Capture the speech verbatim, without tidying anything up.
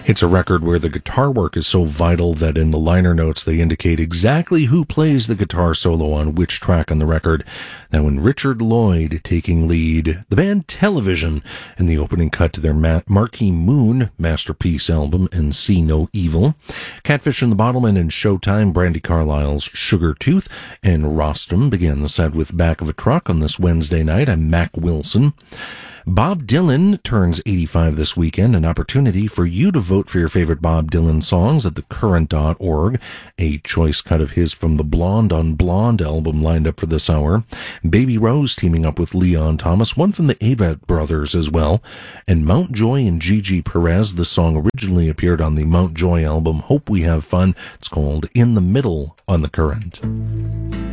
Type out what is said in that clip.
It's a record where the guitar work is so vital that in the liner notes they indicate exactly who plays the guitar solo on which track on the record. Now, when Richard Lloyd taking lead, the band Television in the opening cut to their Ma- Marquee Moon masterpiece album and See No Evil. Catfish and the Bottlemen and Showtime, Brandi Carlile's Sugar Tooth, and Rostam began the set with Back of a Truck on this Wednesday night. I'm Mac Wilson. Bob Dylan turns eighty-five this weekend, an opportunity for you to vote for your favorite Bob Dylan songs at the current dot org. A choice cut of his from the Blonde on Blonde album lined up for this hour. Baby Rose teaming up with Leon Thomas, one from the Avett Brothers as well. And Mountjoy and Gigi Perez. The song originally appeared on the Mountjoy album Hope We Have Fun. It's called In the Middle on the Current.